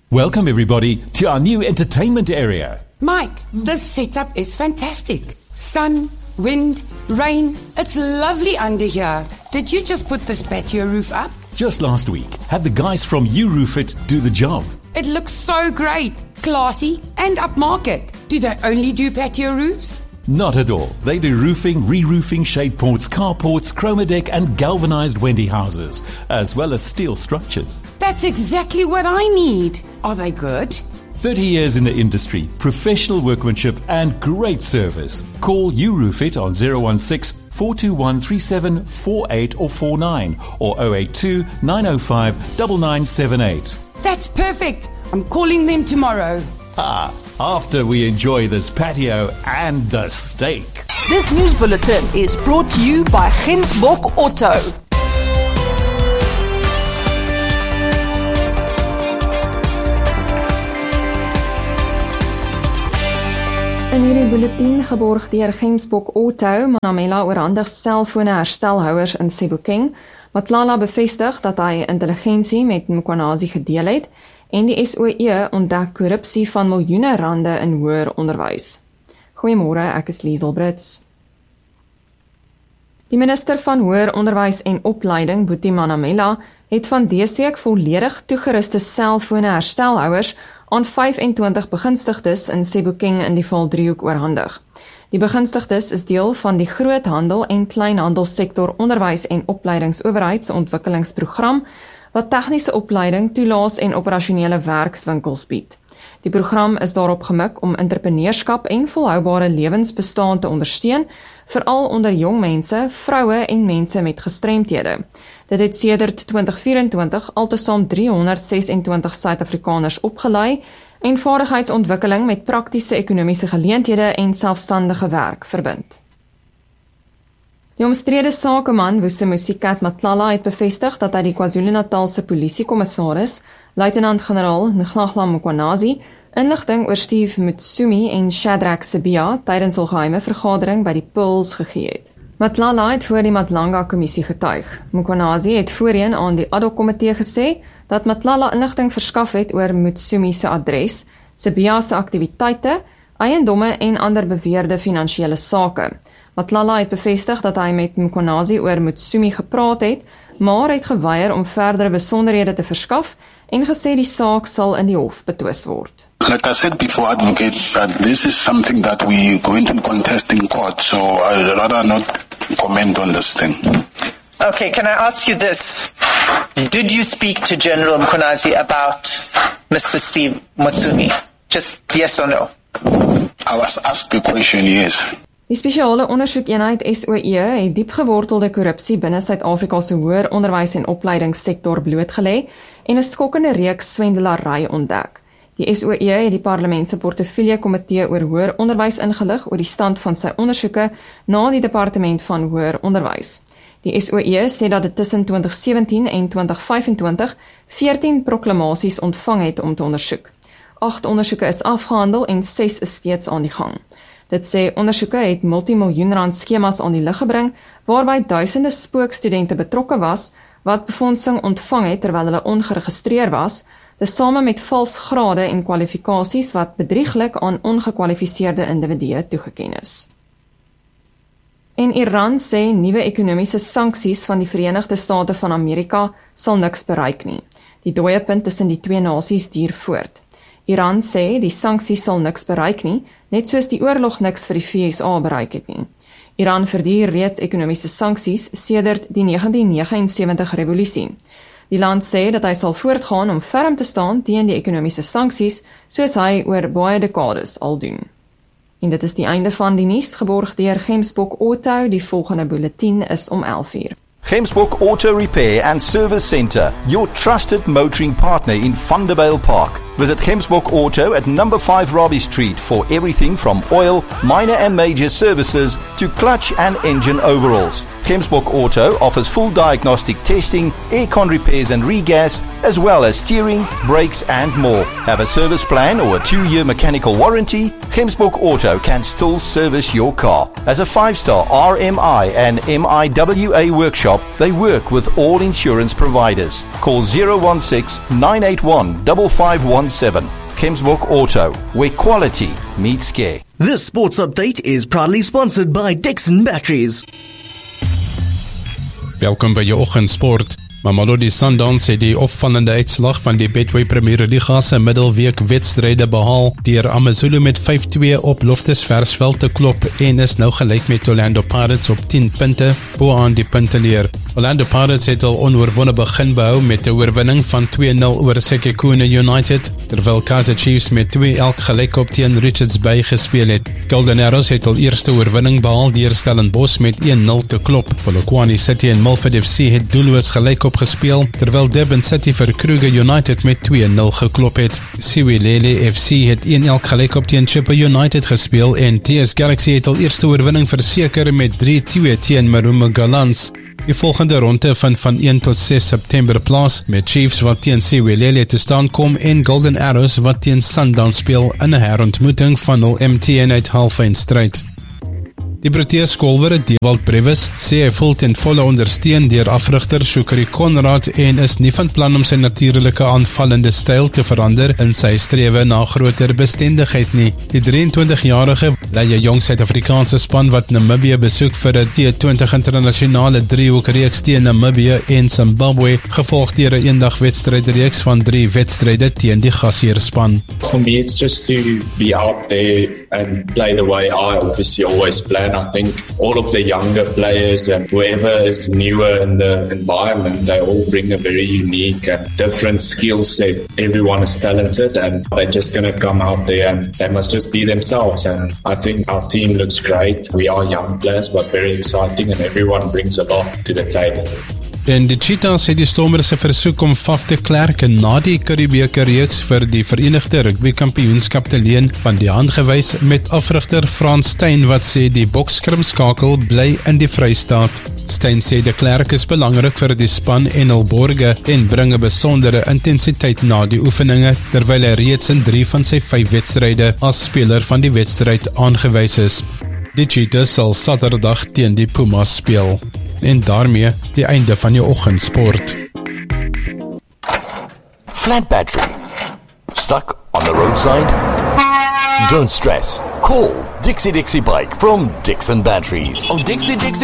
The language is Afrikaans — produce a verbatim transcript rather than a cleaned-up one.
Welcome everybody to our new entertainment area. Mike, this setup is fantastic. Sun, wind, rain, it's lovely under here. Did you just put this patio roof up? Just last week, had the guys from URoofit do the job. It looks so great, classy and upmarket. Do they only do patio roofs? Not at all. They do roofing, re-roofing, shade ports, carports, chroma deck and galvanized Wendy houses, as well as steel structures. That's exactly what I need. Are they good? thirty years in the industry, professional workmanship and great service. Call URoofit on zero one six, four two one, three seven four eight or four nine or zero eight two, nine zero five, nine nine seven eight. That's perfect. I'm calling them tomorrow. Ah, after we enjoy this patio and the steak. This news bulletin is brought to you by Gemsbok Auto. In hierdie bulletin geborg deur Gemsbok Auto, Manamela oorhandig selfone herstelhouers in Sebokeng. Matlala bevestig dat hy intelligensie met Mkhwanazi gedeel het en die S O E ontdek korrupsie van miljoene rande in hoër onderwys. Goeiemôre, ek is Liesel Brits. Die minister van Hoër Onderwys en Opleiding, Boetie Manamela, het van dese week volledig toegeruste selfone herstelhouers aan vyf-en-twintig begunstigdes in Sebokeng in die Valdriehoek oorhandig. Die begunstigdes is deel van die groothandel- en kleinhandelssektor onderwys- en opleidingsowerheidsontwikkelingsprogram wat tegniese opleiding, toelaas en operasionele werkswinkels bied. Die program is daarop gemik om entrepreneurskap en volhoubare lewensbestaan te ondersteun, veral onder jong mense, vroue en mense met gestremthede. Dit het sedert twintig vyf-en-twintig altesaam driehonderd ses-en-twintig Suid-Afrikaners opgelei en vaardigheidsontwikkeling met praktiese ekonomiese geleenthede en selfstandige werk verbind. Die omstrede sakeman Vusimusikat Matlala het bevestig dat hy die KwaZulu-Natalse polisiekommissaris, luitenant-generaal Nglagla Mkhwanazi, inligting oor Steve Mutsumi en Shadrack Sibia tydens hul geheime vergadering by die Pulse gegee het. Matlala het voor die Matlanga-kommissie getuig. Mkhwanazi het voorheen aan die ad hoc komitee gesê dat Matlala inligting verskaf het oor Mutsumi se adres, Sibia se aktiwiteite, eiendomme en ander beweerde finansiële sake. Matlala het bevestig dat hy met Mkhwanazi oor Mutsumi gepraat het, maar het geweier om verdere besonderhede te verskaf en gesê die saak sal in die hof betwis word. Like I said before, advocate, that this is something that we going to contest in court, so I'd rather not comment on this thing. Okay, can I ask you this? Did you speak to General Mkhwanazi about Mister Steve Mutsumi? Just yes or no? I was asked the question, yes. Die spesiale ondersoekeenheid S O E het diepgewortelde korrupsie binne Suid-Afrika se hoër onderwys en opleidingssektor blootgelê en 'n skokkende reeks swendelary ontdek. Die S O E het die Parlement se portefeulje komitee oor hoër onderwys ingelig oor die stand van sy ondersoeke na die Departement van Hoër Onderwys. Die S O E sê dat dit tussen twintig sewentien en twintig vyf-en-twintig veertien proklamasies ontvang het om te ondersoek. agt ondersoeke is afgehandel en ses is steeds aan die gang. Dit sê ondersoeke het multimiljoen rand skemas aan die lig gebring, waarby duisende spookstudente betrokke was, wat befondsing ontvang het terwyl hulle ongeregistreer was, tesame met vals grade en kwalifikasies wat bedrieglik aan ongekwalifiseerde individue toegeken is. En Iran sê nuwe ekonomiese sanksies van die Verenigde State van Amerika sal niks bereik nie. Die dooiepunt tussen die twee nasies duur voort. Iran sê die sanksies sal niks bereik nie, net soos die oorlog niks vir die V S A bereik het nie. Iran verduur reeds ekonomiese sanksies sedert die negentien negenensewentig revolusie. Die land sê dat hy sal voortgaan om ferm te staan teen die ekonomiese sanksies, soos hy oor baie dekades al doen. En dit is die einde van die nuus, geborg deur Gemsbok Auto. Die volgende bulletin is om elf uur. Gemsbok Auto Repair and Service Centre, your trusted motoring partner in Vanderbijl Park. Visit Gemsbok Auto at number five Robbie Street for everything from oil, minor and major services to clutch and engine overhauls. Gemsbok Auto offers full diagnostic testing, aircon repairs and regas, as well as steering, brakes and more. Have a service plan or a two-year mechanical warranty? Gemsbok Auto can still service your car. As a five-star R M I and M I W A workshop, they work with all insurance providers. Call zero one six, nine eight one, five five one seven. Gemsbok Auto, where quality meets care. This sports update is proudly sponsored by Dixon Batteries. Welkom by jou oggendsport. Mamelodi Sundowns het die opvallende uitslag van die Betway Premier Liga se middelweek wedstryde behaal deur AmaZulu met vyf twee op Loftus Versveld te klop en is nou gelyk met Orlando Pirates op tien punte bo aan die punteleer. Orlando Pirates het al onoorwonde begin behou met 'n oorwinning van twee nul oor Sekhukhune United, terwyl Kaizer Chiefs met twee elk gelyk op teen Richards Bay gespeel het. Golden Arrows het al eerste oorwinning behaal deur Stellenbosch met een nul te klop. Polokwane City en Milford F C het doelloos gelyk op gespeel, terwyl Durban City vir Kruger United met twee nul geklop het. Siwelele F C het een elk gelyk op teen Chippa United gespeel en T S Galaxy het al eerste oorwinning verseker met drie twee teen Marumo Gallants. Die volgende ronde vind van een tot ses September plaas met Chiefs wat teen Siwelele te staan kom en Golden Arrows wat teen Sundowns speel in 'n herontmoeting van hul M T N uit halfeindstryd. Die Proteas kolwer Dewald Brevis sê hy voel ten volle ondersteun deur afrigter Shukri Conrad en is nie van plan om sy natuurlike aanvallende styl te verander in sy strewe na groter bestendigheid nie. Die drieëntwintigjarige lei 'n jong Suid-Afrikaanse span wat Namibië besoek vir 'n T twintig internasionale driehoekreeks teen Namibië en Zimbabwe, gevolg deur 'n eendagwedstrydreeks van drie wedstryde teen die gasheerspan. For me, it's just to be out there and play the way I obviously always play. And I think all of the younger players and whoever is newer in the environment, they all bring a very unique and different skill set. Everyone is talented and they're just going to come out there and they must just be themselves. And I think our team looks great. We are young players but very exciting and everyone brings a lot to the table. En die Cheetahs het die Stormers se versoek om Faf de Klerk na die Currie-beker reeks vir die Verenigde Rugby Kampioenskap te leen van die hand gewys met afrigter Frans Steyn wat sê die bokskrimskakel bly in die Vrystaat. Steyn sê de Klerk is belangrik vir die span en hul borge en bring 'n besondere intensiteit na die oefeninge terwyl hy reeds in drie van sy vyf wedstryde as speler van die wedstryd aangewys is. Die Cheetahs sal Saterdag teen die Pumas speel. En daarmee die einde van jou oggendsport. Flat battery. Stuck on the roadside? Don't stress. Call Dixie Dixie Bike from Dixon Batteries. Oh, Dixie Dixie.